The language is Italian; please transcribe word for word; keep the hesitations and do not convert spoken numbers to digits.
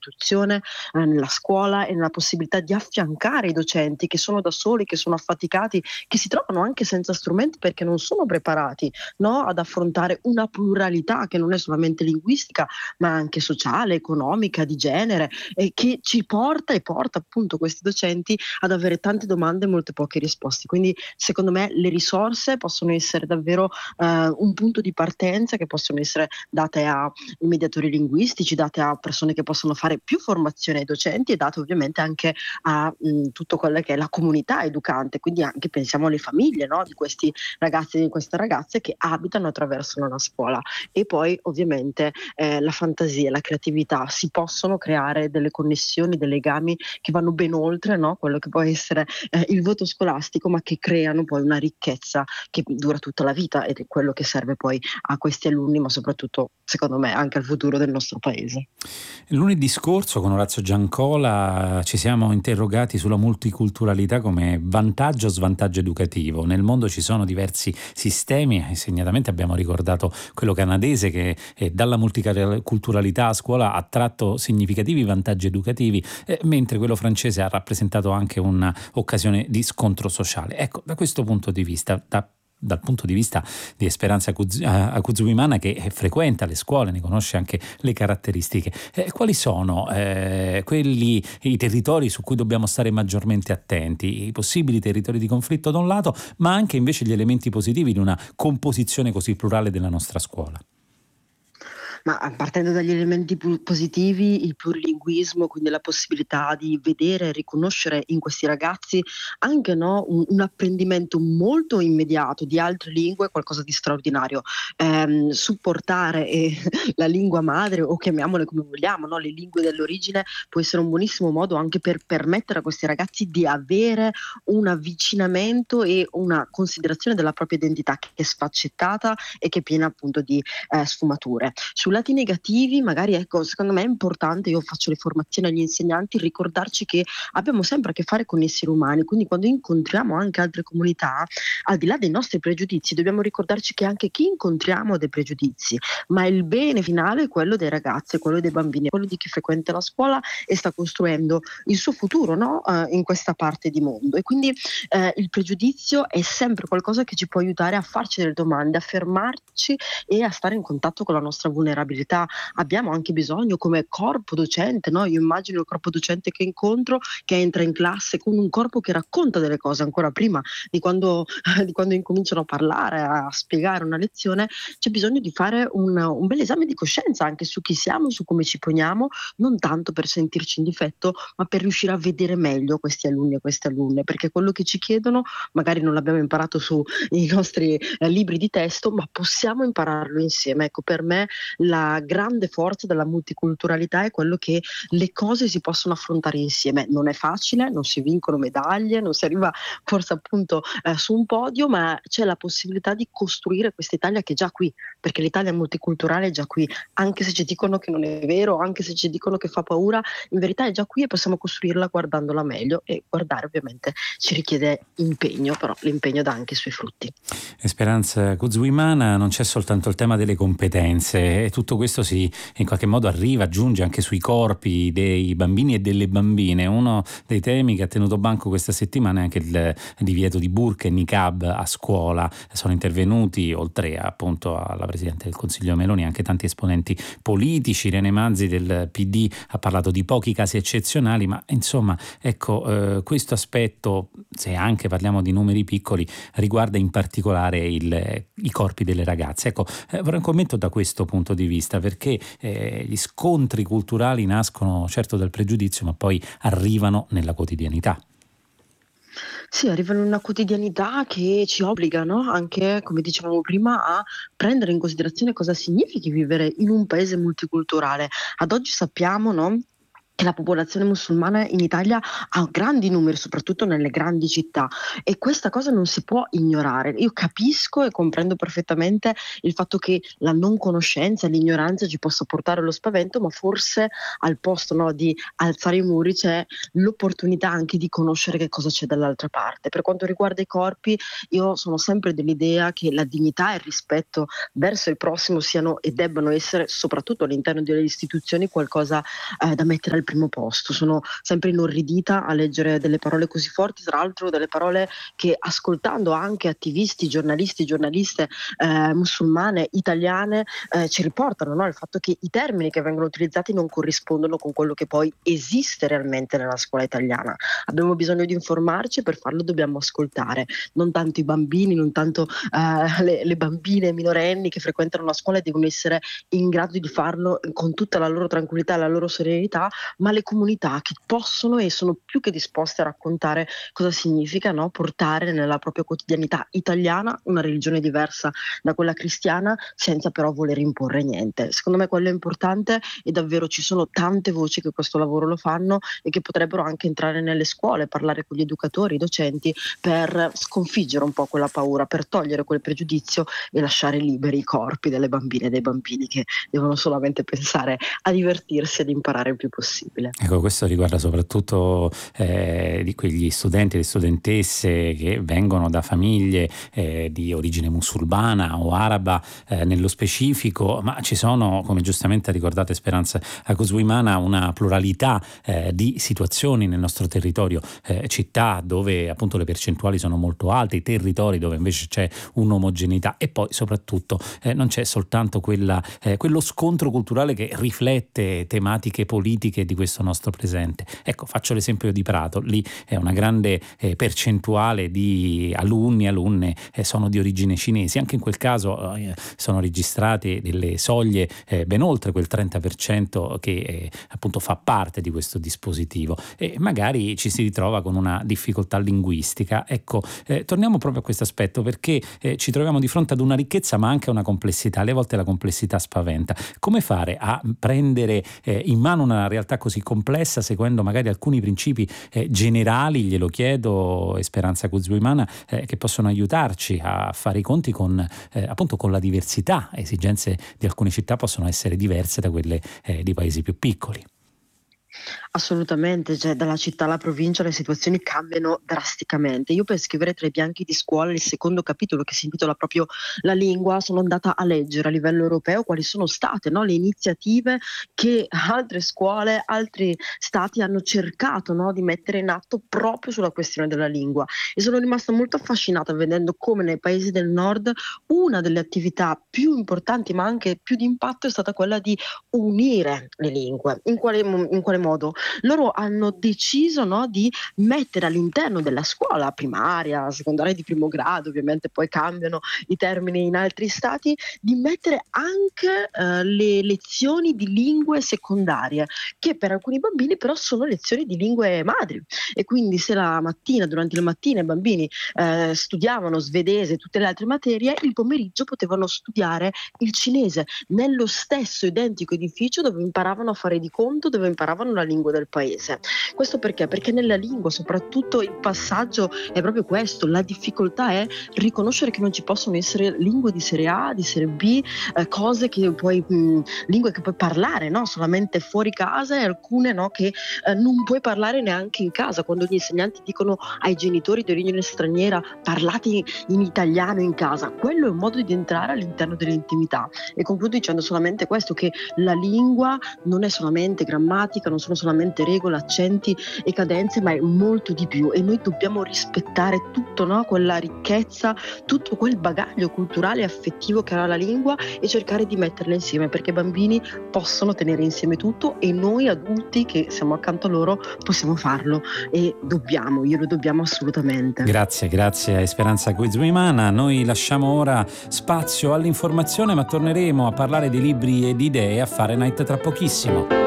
nell'istituzione, eh, nella scuola e nella possibilità di affiancare i docenti che sono da soli, che sono affaticati, che si trovano anche senza strumenti perché non sono preparati, no, ad affrontare una pluralità che non è solamente linguistica, ma anche sociale, economica, di genere, e che ci porta e porta appunto questi docenti ad avere tante domande e molte poche risposte. Quindi secondo me le risorse possono essere davvero eh, un punto di partenza, che possono essere date a mediatori linguistici, date a persone che possono fare più formazione ai docenti e date ovviamente anche a mh, tutto quello che è la comunità educante, quindi anche pensiamo alle famiglie, no, di questi ragazzi e di queste ragazze che abitano e attraversano la scuola. E poi ovviamente eh, la fantasia, la creatività, si possono creare delle connessioni, dei legami che vanno ben oltre, no, quello che può essere eh, il voto scolastico, ma che creano poi una ricchezza che dura tutta la vita ed è quello che serve poi a questi alunni, ma soprattutto secondo me anche al futuro del nostro paese. Lunedì scorso con Orazio Giancola ci siamo interrogati sulla multiculturalità come vantaggio o svantaggio educativo. Nel mondo ci sono diversi sistemi e segnatamente abbiamo ricordato quello canadese che eh, dalla multiculturalità a scuola ha tratto significativi vantaggi educativi, eh, mentre quello francese ha rappresentato anche un'occasione di scontro sociale. Ecco, da questo punto di vista, da dal punto di vista di Esperanza Akuzumimana, che frequenta le scuole, ne conosce anche le caratteristiche, eh, quali sono eh, quelli, i territori su cui dobbiamo stare maggiormente attenti, i possibili territori di conflitto da un lato, ma anche invece gli elementi positivi di una composizione così plurale della nostra scuola? Ma partendo dagli elementi pu- positivi, il plurilinguismo, quindi la possibilità di vedere e riconoscere in questi ragazzi anche, no, un, un apprendimento molto immediato di altre lingue, qualcosa di straordinario. Ehm, supportare eh, la lingua madre, o chiamiamole come vogliamo, no, le lingue dell'origine, può essere un buonissimo modo anche per permettere a questi ragazzi di avere un avvicinamento e una considerazione della propria identità che è sfaccettata e che è piena appunto di eh, sfumature. Su lati negativi, magari, ecco, secondo me è importante, io faccio le formazioni agli insegnanti, ricordarci che abbiamo sempre a che fare con esseri umani, quindi quando incontriamo anche altre comunità, al di là dei nostri pregiudizi, dobbiamo ricordarci che anche chi incontriamo ha dei pregiudizi, ma il bene finale è quello dei ragazzi, è quello dei bambini, è quello di chi frequenta la scuola e sta costruendo il suo futuro, no? Uh, in questa parte di mondo. E quindi uh, il pregiudizio è sempre qualcosa che ci può aiutare a farci delle domande, a fermarci e a stare in contatto con la nostra vulnerabilità. Abbiamo anche bisogno come corpo docente, no? Io immagino il corpo docente che incontro, che entra in classe con un corpo che racconta delle cose ancora prima di quando, di quando incominciano a parlare, a spiegare una lezione. C'è bisogno di fare un, un bel esame di coscienza anche su chi siamo, su come ci poniamo, non tanto per sentirci in difetto, ma per riuscire a vedere meglio questi alunni e queste alunne, perché quello che ci chiedono magari non l'abbiamo imparato sui nostri eh, libri di testo, ma possiamo impararlo insieme. Ecco, per me la grande forza della multiculturalità è quello che le cose si possono affrontare insieme. Non è facile, non si vincono medaglie, non si arriva forse appunto eh, su un podio, ma c'è la possibilità di costruire questa Italia che è già qui, perché l'Italia multiculturale è già qui, anche se ci dicono che non è vero, anche se ci dicono che fa paura, in verità è già qui e possiamo costruirla guardandola meglio, e guardare ovviamente ci richiede impegno, però l'impegno dà anche i suoi frutti. Esperanza Kuzwimana, non c'è soltanto il tema delle competenze, e tutto questo si in qualche modo arriva, giunge anche sui corpi dei bambini e delle bambine. Uno dei temi che ha tenuto banco questa settimana è anche il divieto di burqa e niqab a scuola. Sono intervenuti, oltre appunto alla Presidente del Consiglio Meloni, anche tanti esponenti politici. Irene Manzi del P D ha parlato di pochi casi eccezionali, ma insomma, ecco, eh, questo aspetto, se anche parliamo di numeri piccoli, riguarda in particolare il, i corpi delle ragazze. Ecco, eh, vorrei un commento da questo punto di vista, perché eh, gli scontri culturali nascono certo dal pregiudizio, ma poi arrivano nella quotidianità. Sì, arrivano in una quotidianità che ci obbliga, no? Anche, come dicevamo prima, a prendere in considerazione cosa significhi vivere in un paese multiculturale. Ad oggi sappiamo, no, che la popolazione musulmana in Italia ha grandi numeri, soprattutto nelle grandi città, e questa cosa non si può ignorare. Io capisco e comprendo perfettamente il fatto che la non conoscenza, l'ignoranza ci possa portare allo spavento, ma forse al posto, no, di alzare i muri c'è l'opportunità anche di conoscere che cosa c'è dall'altra parte. Per quanto riguarda i corpi, io sono sempre dell'idea che la dignità e il rispetto verso il prossimo siano e debbano essere, soprattutto all'interno delle istituzioni, qualcosa eh, da mettere al primo posto. Sono sempre inorridita a leggere delle parole così forti, tra l'altro delle parole che, ascoltando anche attivisti, giornalisti, giornaliste eh, musulmane, italiane, eh, ci riportano, no, al fatto che i termini che vengono utilizzati non corrispondono con quello che poi esiste realmente nella scuola italiana. Abbiamo bisogno di informarci e per farlo dobbiamo ascoltare, non tanto i bambini, non tanto eh, le, le bambine minorenni che frequentano la scuola e devono essere in grado di farlo con tutta la loro tranquillità e la loro serenità, ma le comunità che possono e sono più che disposte a raccontare cosa significa, no, portare nella propria quotidianità italiana una religione diversa da quella cristiana, senza però voler imporre niente. Secondo me quello è importante e davvero ci sono tante voci che questo lavoro lo fanno e che potrebbero anche entrare nelle scuole, parlare con gli educatori, i docenti, per sconfiggere un po' quella paura, per togliere quel pregiudizio e lasciare liberi i corpi delle bambine e dei bambini che devono solamente pensare a divertirsi e ad imparare il più possibile. Ecco, questo riguarda soprattutto eh, di quegli studenti e le studentesse che vengono da famiglie eh, di origine musulmana o araba eh, nello specifico, ma ci sono, come giustamente ha ricordato Speranza Akuzuimana, una pluralità eh, di situazioni nel nostro territorio, eh, città dove appunto le percentuali sono molto alte, i territori dove invece c'è un'omogeneità e poi soprattutto eh, non c'è soltanto quella, eh, quello scontro culturale che riflette tematiche politiche di questo nostro presente. Ecco, faccio l'esempio di Prato, lì è una grande eh, percentuale di alunni e alunne eh, sono di origine cinese, anche in quel caso eh, sono registrate delle soglie eh, ben oltre quel trenta per cento che eh, appunto fa parte di questo dispositivo e magari ci si ritrova con una difficoltà linguistica. Ecco, eh, torniamo proprio a questo aspetto perché eh, ci troviamo di fronte ad una ricchezza ma anche a una complessità, alle volte la complessità spaventa. Come fare a prendere eh, in mano una realtà così complessa seguendo magari alcuni principi eh, generali, glielo chiedo Speranza Akuzuimana, eh, che possono aiutarci a fare i conti con eh, appunto con la diversità. Esigenze di alcune città possono essere diverse da quelle eh, di paesi più piccoli. Assolutamente, cioè dalla città alla provincia le situazioni cambiano drasticamente. Io per scrivere tra i bianchi di scuola il secondo capitolo che si intitola proprio La lingua, sono andata a leggere a livello europeo quali sono state, no, le iniziative che altre scuole, altri stati hanno cercato, no, di mettere in atto proprio sulla questione della lingua e sono rimasta molto affascinata vedendo come nei paesi del nord una delle attività più importanti ma anche più di impatto è stata quella di unire le lingue. In quale, in quale modo? Loro hanno deciso, no, di mettere all'interno della scuola primaria, secondaria di primo grado, ovviamente poi cambiano i termini in altri stati, di mettere anche eh, le lezioni di lingue secondarie, che per alcuni bambini però sono lezioni di lingue madri. E quindi se la mattina, durante le mattine, i bambini eh, studiavano svedese e tutte le altre materie, il pomeriggio potevano studiare il cinese nello stesso identico edificio dove imparavano a fare di conto, dove imparavano la lingua del paese. Questo perché? Perché nella lingua soprattutto il passaggio è proprio questo, la difficoltà è riconoscere che non ci possono essere lingue di serie A, di serie B, eh, cose che puoi, mh, lingue che puoi parlare, no, solamente fuori casa e alcune, no, che eh, non puoi parlare neanche in casa. Quando gli insegnanti dicono ai genitori di origine straniera parlate in italiano in casa, quello è un modo di entrare all'interno dell'intimità. E concludo dicendo solamente questo, che la lingua non è solamente grammatica, non sono solamente regole, accenti e cadenze, ma è molto di più e noi dobbiamo rispettare tutto, no? Quella ricchezza, tutto quel bagaglio culturale e affettivo che ha la lingua e cercare di metterla insieme, perché i bambini possono tenere insieme tutto e noi adulti che siamo accanto a loro possiamo farlo e dobbiamo, glielo dobbiamo assolutamente. Grazie, grazie a Speranza Akuzuimana. Noi lasciamo ora spazio all'informazione, ma torneremo a parlare di libri e di idee a Fahrenheit tra pochissimo.